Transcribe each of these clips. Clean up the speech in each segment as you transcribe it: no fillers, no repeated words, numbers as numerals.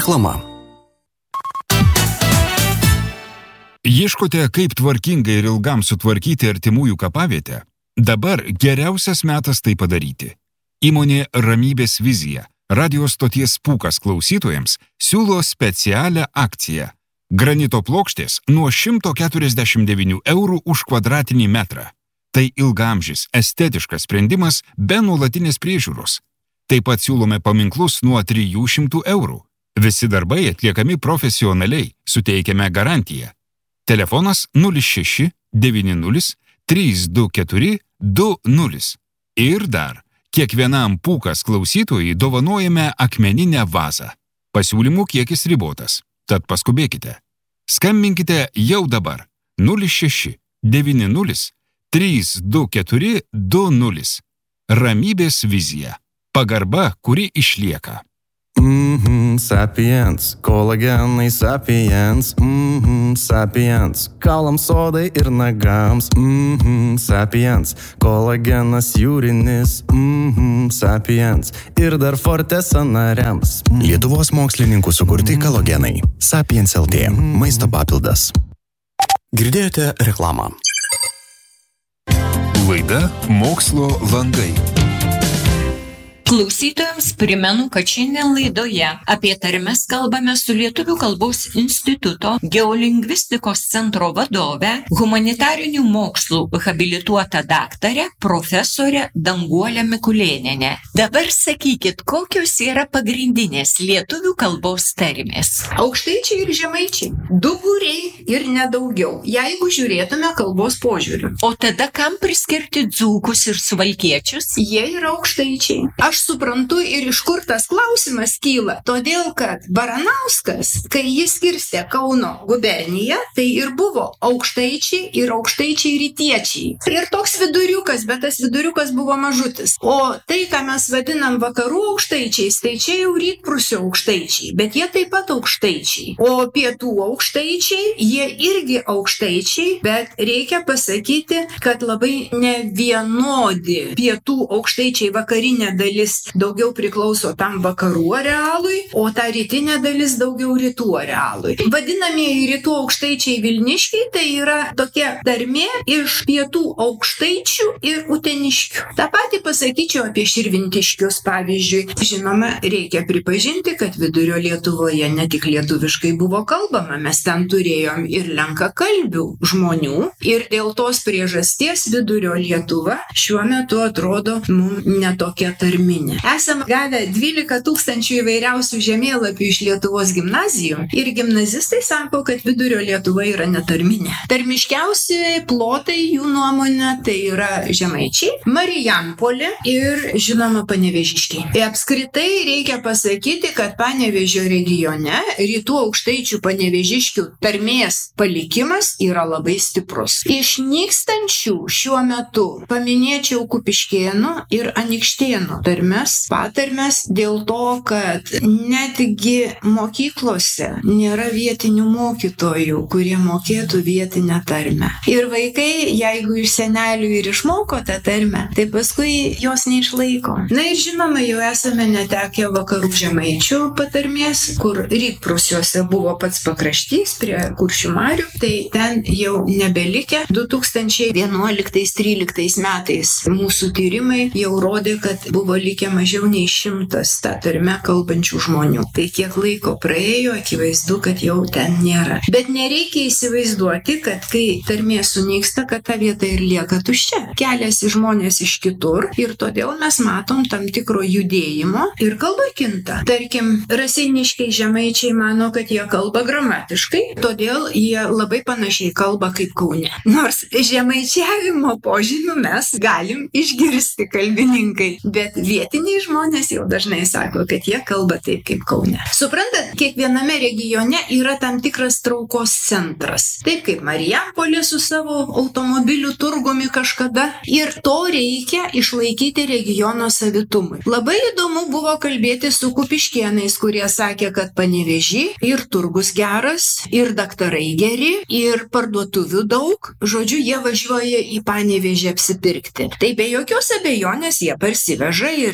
Reklama. Ieškote, kaip tvarkingai ir ilgam sutvarkyti artimųjų kapavietę? Dabar geriausias metas tai padaryti. Įmonė Ramybės vizija, radio stoties Pūkas klausytojams, siūlo specialią akciją. Granito plokštės nuo 149 eurų už kvadratinį metrą. Tai ilgaamžis, estetiškas sprendimas be nuolatinės priežiūros. Taip pat siūlome paminklus nuo 300 eurų. Visi darbai atliekami profesionaliai, suteikiame garantiją. Telefonas 06 90 324 20. Ir dar, kiekvienam Pūkas klausytojui dovanojame akmeninę vazą. Pasiūlymų kiekis ribotas, tad paskubėkite. Skambinkite jau dabar 06 90 324 20. Ramybės vizija. Pagarba, kuri išlieka. Sapiens, kolagenai sapiens, sapiens, kaulams odai ir nagams, sapiens, kolagenas jūrinis, sapiens, ir dar forte sąnariams. Lietuvos mokslininkų sukurti kolagenai. Sapiens LT. Maisto papildas. Girdėjote reklamą. Laida Mokslo langai. Klausytojams primenu, kad šiandien laidoje apie tarmes kalbame su Lietuvių kalbos instituto geolingvistikos centro vadove, humanitarinių mokslų habilituota daktarė, profesorė Danguolė Mikulėnienė. Dabar sakykit, kokios yra pagrindinės lietuvių kalbos tarmės? Aukštaičiai ir žemaičiai. Du būriai ir nedaugiau, jeigu žiūrėtume kalbos požiūriu. O tada kam priskirti dzūkus ir suvalkiečius? Jie yra aukštaičiai. Aš suprantu ir iš kur tas klausimas kyla. Todėl, kad Baranauskas, kai jis skirstė Kauno guberniją, tai ir buvo aukštaičiai ir aukštaičiai rytiečiai. Ir toks viduriukas, bet tas viduriukas buvo mažutis. O tai, ką mes vadinam vakarų aukštaičiais, tai čia jau rytprūsio aukštaičiai, bet jie taip pat aukštaičiai. O pietų aukštaičiai, jie irgi aukštaičiai, bet reikia pasakyti, kad labai nevienodi pietų aukštaičiai vakarinė dalis daugiau priklauso tam vakarų arealui, o ta rytinė dalis daugiau rytų arealui. Vadinamieji rytų aukštaičiai vilniškiai tai yra tokia tarmė iš pietų aukštaičių ir uteniškių. Ta pati pasakyčiau apie širvintiškius, pavyzdžiui. Žinoma, reikia pripažinti, kad vidurio Lietuvoje ne tik lietuviškai buvo kalbama, mes ten turėjom ir lenkakalbių žmonių ir dėl tos priežasties vidurio Lietuva šiuo metu atrodo mums netokia tarminė. Esam gavę 12 000 įvairiausių žemėlapių iš Lietuvos gimnazijų ir gimnazistai sako, kad vidurio Lietuva yra netarminė. Tarmiškiausi plotai jų nuomonė tai yra žemaičiai, Marijampolė ir žinoma Panevėžiškiai. Ir apskritai reikia pasakyti, kad Panevėžio regione rytų aukštaičių panevėžiškių tarmės palikimas yra labai stiprus. Iš nykstančių šiuo metu paminėčiau Kupiškėnų ir Anykštėnų patarmes dėl to, kad netgi mokyklose nėra vietinių mokytojų, kurie mokėtų vietinę tarmę. Ir vaikai, jeigu iš senelių ir išmoko tą tarmę, tai paskui jos neišlaiko. Na ir žinoma, jau esame netekę vakarų žemaičių patarmės, kur rytprūsiuose buvo pats pakraštys prie Kuršių marių, tai ten jau nebelikę. 2011-2013 metais mūsų tyrimai jau rodė, kad buvo likę mažiau nei 100 tą tarmę kalbančių žmonių. Tai kiek laiko praėjo, akivaizdu, kad jau ten nėra. Bet nereikia įsivaizduoti, kad kai tarmė sunyksta, kad ta vieta ir lieka tuščia. Keliasi žmonės iš kitur ir todėl mes matom tam tikro judėjimo ir kalba kinta. Tarkim, raseiniškiai žemaičiai mano, kad jie kalba gramatiškai, todėl jie labai panašiai kalba kaip Kaune. Nors žemaičiavimo požymių mes galim išgirsti kalbininkai, bet vietiniai žmonės jau dažnai sako, kad jie kalba taip kaip Kaune. Suprantat, kiekviename regione yra tam tikras traukos centras. Taip kaip Marijampolė su savo automobilių turgumi kažkada. Ir to reikia išlaikyti regiono savitumui. Labai įdomu buvo kalbėti su kupiškėnais, kurie sakė, kad Panevėžy ir turgus geras, ir daktarai geri, ir parduotuvių daug. Žodžiu, jie važiuoja į Panevėžį apsipirkti. Tai be jokios abejonės jie parsiveža ir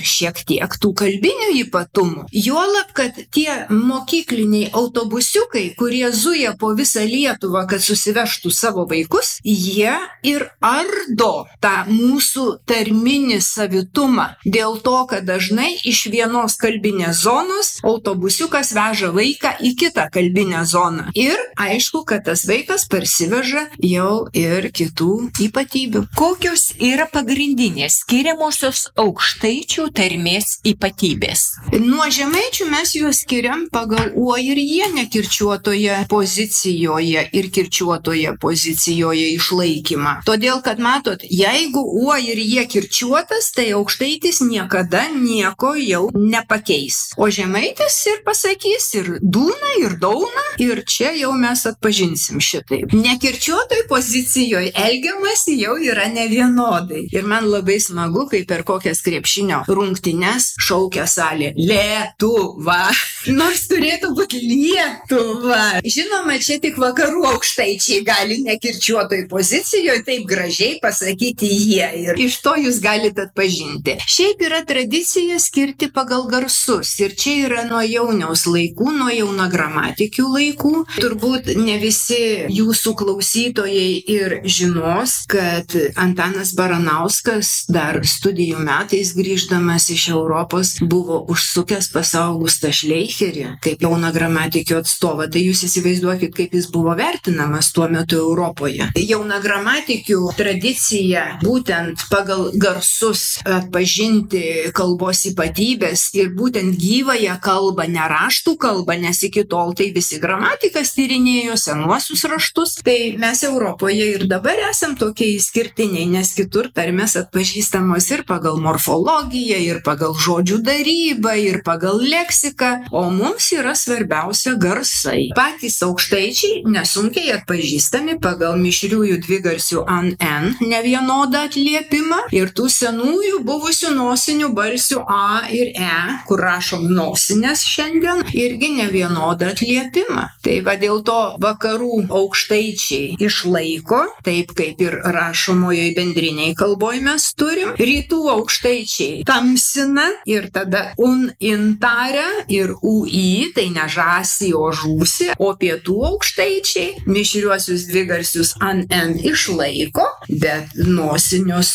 šiek tiek tų kalbinių ypatumų. Juolab, kad tie mokykliniai autobusiukai, kurie zuja po visą Lietuvą, kad susivežtų savo vaikus, jie ir ardo tą mūsų tarminį savitumą. Dėl to, kad dažnai iš vienos kalbinės zonos autobusiukas veža vaiką į kitą kalbinę zoną. Ir aišku, kad tas vaikas parsiveža jau ir kitų ypatybių. Kokios yra pagrindinės skiriamosios aukštaičių tarmės ypatybės? Nuo žemaičių mes juos skiriam pagal o ir jie nekirčiuotoje pozicijoje ir kirčiuotoje pozicijoje išlaikymą. Todėl, kad matot, jeigu o ir jie kirčiuotas, tai aukštaitis niekada nieko jau nepakeis. O žemaitis ir pasakys ir dūna, ir dauna, ir čia jau mes atpažinsim šitaip. Nekirčiuotoj pozicijoje elgiamasi jau yra nevienodai. Ir man labai smagu, kai per kokias krepšinio rungtynes šaukia salė Lietuva. Nors turėtų būti Lietuva. Žinoma, čia tik vakarų aukštaičiai gali nekirčiuotoj pozicijoje taip gražiai pasakyti jie. Ir iš to jūs galite atpažinti. Šiaip yra tradicija skirti pagal garsus. Ir čia yra nuo jauniaus laikų, nuo jaunagramatikių laikų. Turbūt ne visi jūsų klausytojai ir žinos, kad Antanas Baranauskas dar studijų metais grįždamas iš Europos buvo užsukęs pas Augustą Šleicherį kaip jaunagramatikių atstovą. Tai jūs įsivaizduokit, kaip jis buvo vertinamas tuo metu Europoje. Jaunagramatikių tradicija būtent pagal garsus atpažinti kalbos ypatybės ir būtent gyvąją kalbą, neraštų kalbą, nes iki tol tai visi gramatikas tyrinėjo senuosius raštus. Tai mes Europoje ir dabar esam tokie išskirtiniai, nes kitur tarmės atpažįstamos ir pagal morfologiją, ir pagal žodžių darybą, ir pagal leksiką, o mums yra svarbiausia garsai. Patys aukštaičiai nesunkiai atpažįstami pagal mišriųjų dvigarsių an-en nevienodą atliepimą ir tų senųjų buvusių nosinių balsių a ir e, kur rašom nosinės šiandien, irgi nevienodą atliepimą. Tai va dėl to vakarų aukštaičiai išlaiko, taip kaip ir rašomojoje bendriniai kalboje mes turim. Rytų aukštaičiai tamsina ir tada un-in taria ir ui, tai ne žąsi, o žūsi. O pietų aukštaičiai mišriuosius dvigarsius an-en išlaiko, bet nosinius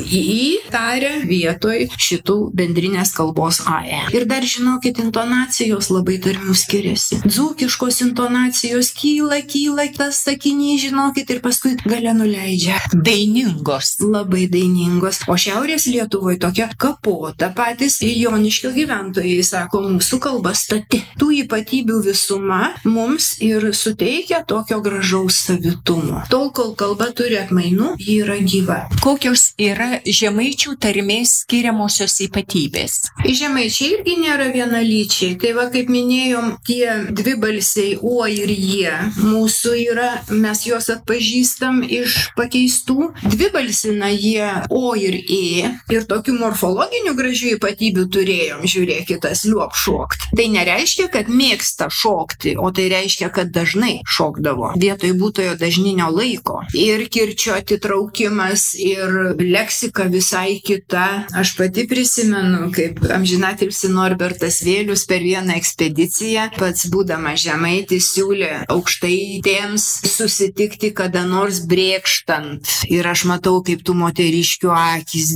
ui taria vietoj šitų bendrinės kalbos ae. Ir dar žinokit, intonacijos labai tarmių skiriasi. Dzūkiškos intonacijos kyla, tas sakinys, žinokit, ir paskui gale nuleidžia. Dainingos. Labai dainingos. O šiaurės Lietuvoje tokia kapota. Patys joniškio gyventojai sako, mūsų kalba stati. Tų ypatybių visuma mums ir suteikia tokio gražaus savitumo. Tol, kol kalba turi atmainų, ji yra gyva. Kokios yra žemaičių tarmės skiriamosios ypatybės? Žemaičiai irgi nėra vienalyčiai. Tai va, kaip minėjom, tie dvi balsiai o ir jie mūsų yra, mes juos atpažįstam iš pakeistų. Dvibalsina jie o ir ė ir tokių morfologinių gražių ypatybių turėjom, žiūrėkit, tas liuop šokt. Tai nereiškia, kad mėgsta šokti, o tai reiškia, kad dažnai šokdavo vietoj būtojo dažninio laiko. Ir kirčio atitraukimas, ir leksika visai kita. Aš pati prisimenu, kaip amžinatilsį Norbertas Vėlius per vieną ekspediciją, pats būdamas žemaitis, siūlė aukštaitėms susitikti kada nors brėkštant. Ir aš matau, kaip tų moteriškių akys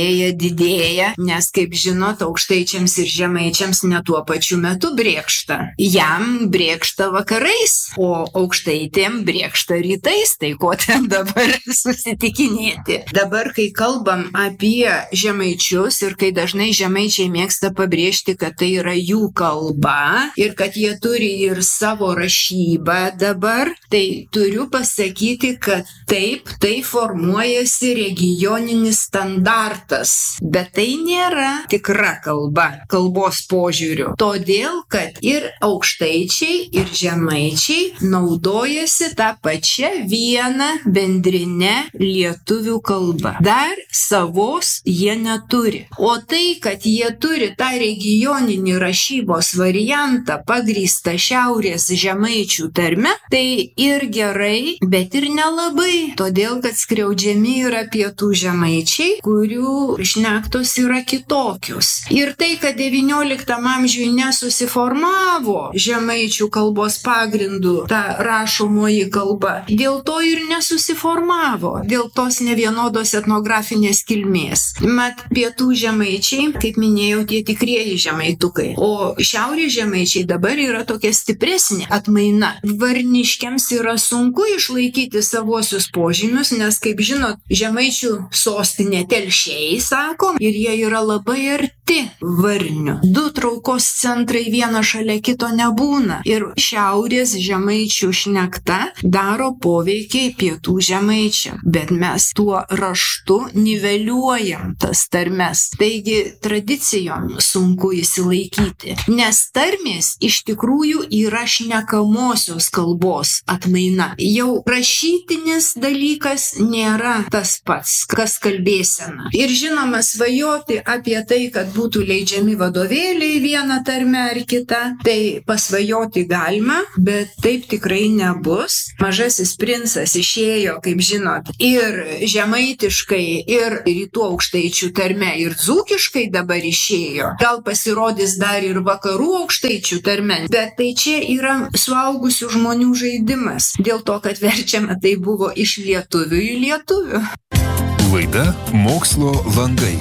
didėja, nes, kaip žinot, aukštaičiams ir žemaičiams ne tuo pačiu metu brėkšta. Jam brėkšta vakarais, o aukštaitėm brėkšta rytais, tai ko ten dabar susitikinėti. Dabar, kai kalbam apie žemaičius ir kai dažnai žemaičiai mėgsta pabrėžti, kad tai yra jų kalba ir kad jie turi ir savo rašybą dabar, tai turiu pasakyti, kad taip, tai formuojasi regioninis standartas, bet tai nėra tikra kalba, kalbos požiūriu. Todėl, kad ir aukštaičiai, ir žemaičiai naudojasi tą pačią vieną bendrinę lietuvių kalbą. Dar savos jie neturi. O tai, kad jie turi tą regioninį rašybos variantą pagrįstą šiaurės žemaičių tarme, tai ir gerai, bet ir nelabai. Todėl, kad skriaudžiami yra pietų žemaičiai, kurių šnektos yra kitokios. Ir tai, kad XIX amžiuje nesusiformavo žemaičių kalbos pagrindų ta rašomoji kalba, dėl to ir nesusiformavo, dėl tos nevienodos etnografinės kilmės. Mat, pietų žemaičiai, kaip minėjau, tie tikrieji žemaitukai, o šiaurės žemaičiai dabar yra tokia stipresnė atmaina. Varniškiams yra sunku išlaikyti savuosius požymius, nes, kaip žinot, žemaičių sostinė Telšiai, sakom, ir jie yra labai arti Varnių. Du traukos centrai vieną šalia kito nebūna. Ir šiaurės žemaičių šnekta daro poveikiai pietų žemaičiam. Bet mes tuo raštu niveliuojam tas tarmes. Taigi tradicijom sunku įsilaikyti. Nes tarmės iš tikrųjų yra šnekamosios kalbos atmaina. Jau rašytinis dalykas nėra tas pats, kas kalbėsena. Ir žinoma, svajoti apie tai, kad būtų leidžiami vadovėliai vieną tarmę ar kitą, tai pasvajoti galima, bet taip tikrai nebus. Mažasis princas išėjo, kaip žinot, ir žemaitiškai, ir rytų aukštaičių tarme, ir dzūkiškai dabar išėjo. Gal pasirodys dar ir vakarų aukštaičių tarme, bet tai čia yra suaugusių žmonių žaidimas. Dėl to, kad verčiama tai buvo iš lietuvių į lietuvių. Laida Mokslo landai.